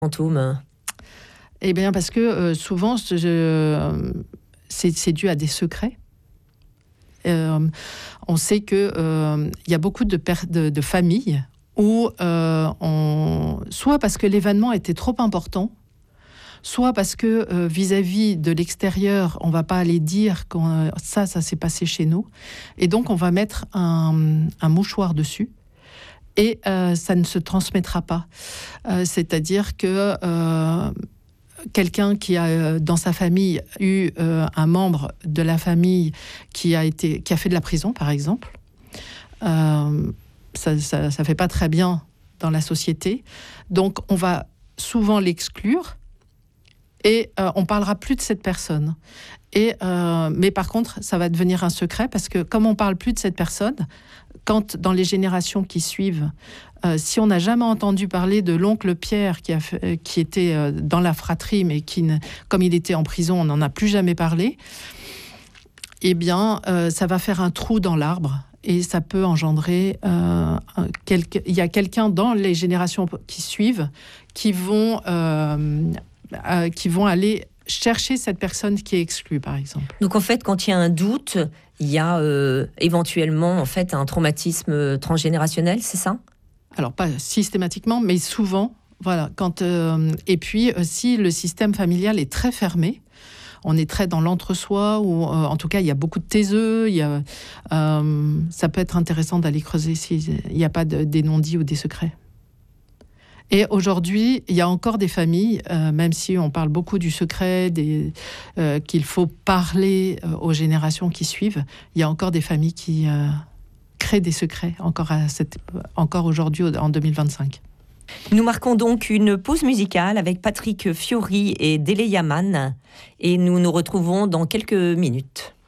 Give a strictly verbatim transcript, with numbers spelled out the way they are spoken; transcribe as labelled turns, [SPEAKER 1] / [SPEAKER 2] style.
[SPEAKER 1] fantômes?
[SPEAKER 2] Eh bien, parce que euh, souvent, je, euh, c'est, c'est dû à des secrets. Euh, on sait qu'il euh, y a beaucoup de, per- de, de familles où, euh, on, soit parce que l'événement était trop important, soit parce que euh, vis-à-vis de l'extérieur, on ne va pas aller dire que ça, ça s'est passé chez nous. Et donc, on va mettre un, un mouchoir dessus. Et euh, ça ne se transmettra pas. Euh, c'est-à-dire que euh, quelqu'un qui a euh, dans sa famille eu euh, un membre de la famille qui a été qui a fait de la prison, par exemple, euh, ça, ça, ça fait pas très bien dans la société. Donc, on va souvent l'exclure et euh, on parlera plus de cette personne. Et euh, mais par contre, ça va devenir un secret parce que comme on parle plus de cette personne, quand dans les générations qui suivent, euh, si on n'a jamais entendu parler de l'oncle Pierre qui, a fait, qui était euh, dans la fratrie, mais qui, ne, comme il était en prison, on n'en a plus jamais parlé, eh bien, euh, ça va faire un trou dans l'arbre et ça peut engendrer... Euh, quelque, il y a quelqu'un dans les générations qui suivent qui vont, euh, euh, qui vont aller chercher cette personne qui est exclue, par exemple.
[SPEAKER 1] Donc, en fait, quand il y a un doute, il y a euh, éventuellement en fait, un traumatisme transgénérationnel, c'est ça ?
[SPEAKER 2] Alors, pas systématiquement, mais souvent. Voilà. Quand, euh, et puis, euh, si le système familial est très fermé, on est très dans l'entre-soi, ou euh, en tout cas, il y a beaucoup de taiseux. Il y a, euh, ça peut être intéressant d'aller creuser s'il n'y a pas de, des non-dits ou des secrets. Et aujourd'hui, il y a encore des familles, euh, même si on parle beaucoup du secret, des, euh, qu'il faut parler euh, aux générations qui suivent, il y a encore des familles qui euh, créent des secrets, encore, à cette, encore aujourd'hui, en deux mille vingt-cinq.
[SPEAKER 1] Nous marquons donc une pause musicale avec Patrick Fiori et Dele Yaman, et nous nous retrouvons dans quelques minutes.